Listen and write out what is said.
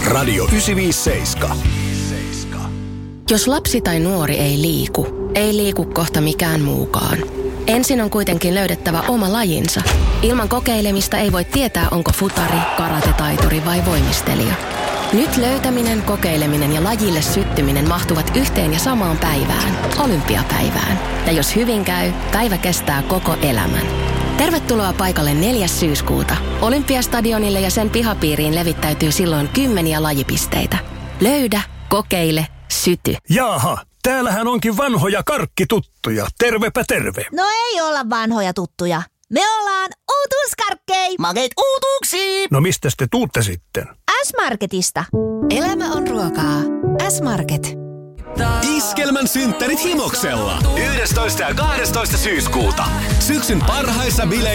Radio 957. Jos lapsi tai nuori ei liiku kohta mikään muukaan. Ensin on kuitenkin löydettävä oma lajinsa. Ilman kokeilemista ei voi tietää, onko futari, karatetaituri vai voimistelija. Nyt löytäminen, kokeileminen ja lajille syttyminen mahtuvat yhteen ja samaan päivään, olympiapäivään. Ja jos hyvin käy, päivä kestää koko elämän. Tervetuloa paikalle 4. syyskuuta. Olympiastadionille ja sen pihapiiriin levittäytyy silloin 10 lajipisteitä. Löydä, kokeile, syty. Jaaha, täällähän onkin vanhoja karkkituttuja. Tervepä terve. No ei olla vanhoja tuttuja. Me ollaan uutuuskarkkei. Makeet uutuuksiin. No mistäs te tuutte sitten? S-Marketista. Elämä on ruokaa. S-Market. Iskelmän synttärit Himoksella. 11. ja 12. syyskuuta. Syksyn parhaissa bileissä.